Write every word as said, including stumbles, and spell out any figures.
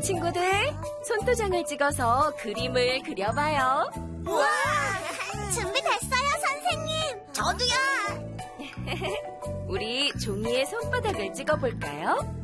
친구들, 손도장을 찍어서 그림을 그려봐요. 우와! 준비됐어요, 선생님. 저도요. 우리 종이에 손바닥을 찍어볼까요?